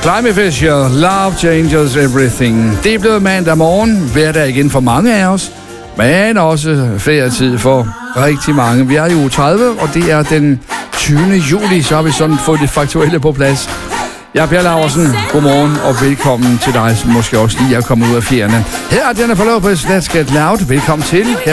Climate Fisher, Love Changes Everything. Det er blevet mandag morgen, hverdag igen for mange af os, men også ferietid for rigtig mange. Vi er i uge 30, og det er den 20. juli, så har vi sådan fået det faktuelle på plads. Jeg er Per Laursen. Godmorgen og velkommen til dig, som måske også lige er kommet ud af ferierne. Her er Jennifer Lopez, Let's Get Loud. Velkommen til.